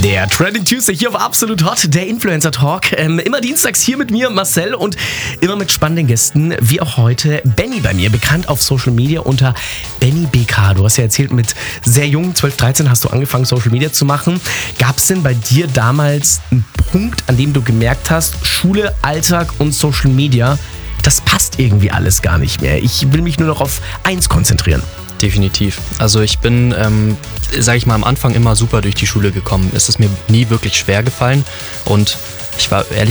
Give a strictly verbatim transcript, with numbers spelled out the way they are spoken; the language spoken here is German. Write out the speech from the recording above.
Der Trending Tuesday hier auf Absolut Hot, der Influencer Talk. Ähm, immer dienstags hier mit mir, Marcel, und immer mit spannenden Gästen, wie auch heute Benny bei mir, bekannt auf Social Media unter Benny B K. Du hast ja erzählt, mit sehr jung, zwölf, dreizehn hast du angefangen, Social Media zu machen. Gab es denn bei dir damals einen Punkt, an dem du gemerkt hast, Schule, Alltag und Social Media, das passt irgendwie alles gar nicht mehr. Ich will mich nur noch auf eins konzentrieren. Definitiv. Also ich bin, ähm, sage ich mal, am Anfang immer super durch die Schule gekommen. Es ist mir nie wirklich schwer gefallen und ich war ehrlich